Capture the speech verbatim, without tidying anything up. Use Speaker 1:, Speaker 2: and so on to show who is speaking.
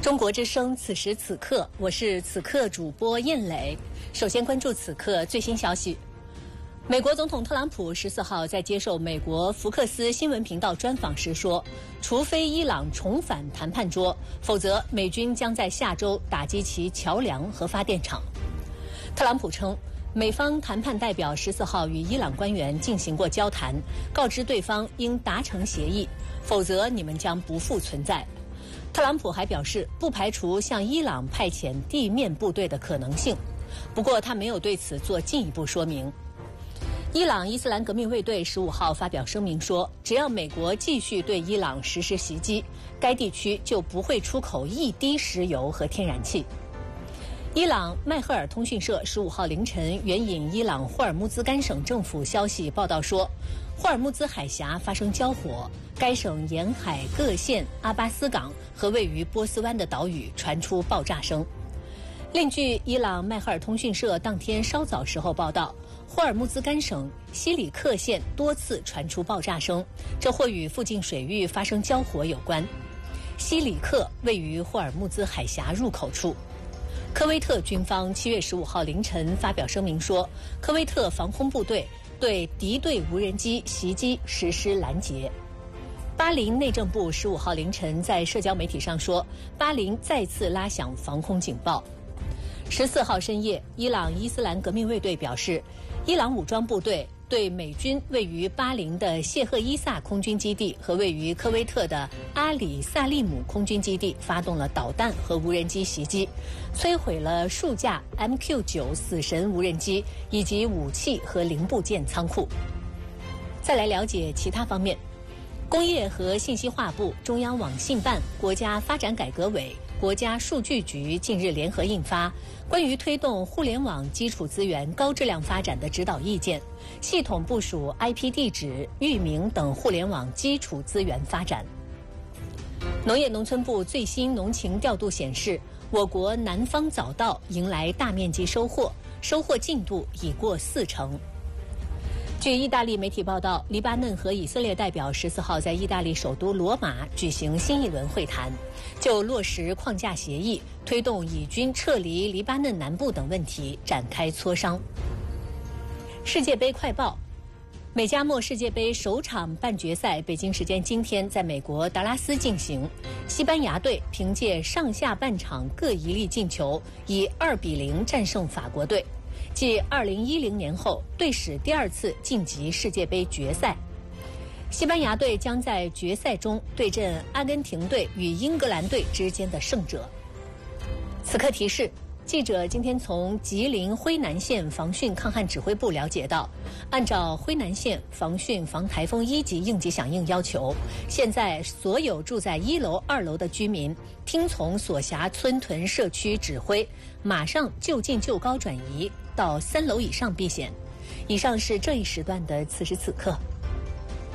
Speaker 1: 中国之声，此时此刻，我是此刻主播燕磊。首先关注此刻最新消息。美国总统特朗普十四号在接受美国福克斯新闻频道专访时说，除非伊朗重返谈判桌，否则美军将在下周打击其桥梁和发电厂。特朗普称，美方谈判代表十四号与伊朗官员进行过交谈，告知对方应达成协议，否则你们将不复存在。特朗普还表示，不排除向伊朗派遣地面部队的可能性，不过他没有对此做进一步说明。伊朗伊斯兰革命卫队十五号发表声明说，只要美国继续对伊朗实施袭击，该地区就不会出口一滴石油和天然气。伊朗迈赫尔通讯社十五号凌晨援引伊朗霍尔木兹干省政府消息报道说，霍尔木兹海峡发生交火，该省沿海各县阿巴斯港和位于波斯湾的岛屿传出爆炸声。另据伊朗迈赫尔通讯社当天稍早时候报道，霍尔木兹干省西里克县多次传出爆炸声，这或与附近水域发生交火有关。西里克位于霍尔木兹海峡入口处。科威特军方七月十五号凌晨发表声明说，科威特防空部队对敌对无人机袭击实施拦截。巴林内政部十五号凌晨在社交媒体上说，巴林再次拉响防空警报。十四号深夜，伊朗伊斯兰革命卫队表示，伊朗武装部队对美军位于巴林的谢赫伊萨空军基地和位于科威特的阿里萨利姆空军基地发动了导弹和无人机袭击，摧毁了数架 M Q 九 死神无人机以及武器和零部件仓库。再来了解其他方面，工业和信息化部、中央网信办、国家发展改革委、国家数据局近日联合印发关于推动互联网基础资源高质量发展的指导意见，系统部署 I P 地址、域名等互联网基础资源发展。农业农村部最新农情调度显示，我国南方早稻迎来大面积收获，收获进度已过四成。据意大利媒体报道，黎巴嫩和以色列代表十四号在意大利首都罗马举行新一轮会谈，就落实框架协议、推动以军撤离黎巴嫩南部等问题展开磋商。世界杯快报：美加墨世界杯首场半决赛，北京时间今天在美国达拉斯进行。西班牙队凭借上下半场各一粒进球，以二比零战胜法国队。继二零一零年后，队史第二次晋级世界杯决赛。西班牙队将在决赛中对阵阿根廷队与英格兰队之间的胜者。此刻提示，记者今天从吉林辉南县防汛抗旱指挥部了解到，按照辉南县防汛防台风一级应急响应要求，现在所有住在一楼、二楼的居民听从所辖村屯社区指挥，马上就近就高转移到三楼以上避险。以上是这一时段的此时此刻。